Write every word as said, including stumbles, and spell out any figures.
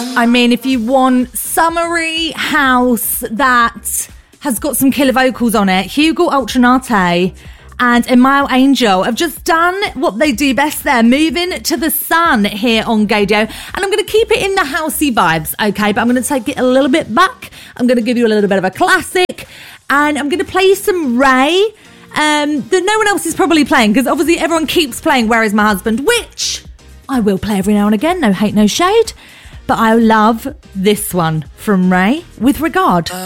I mean, if you want summery house that has got some killer vocals on it, Hugo Ultranate and Emile Angel have just done what they do best there, moving to the sun here on Gaydio. And I'm going to keep it in the housey vibes, okay? But I'm going to take it a little bit back. I'm going to give you a little bit of a classic. And I'm going to play you some Ray um, that no one else is probably playing, because obviously everyone keeps playing Where Is My Husband, which I will play every now and again. No hate, no shade. But I love this one from Ray, With Regard.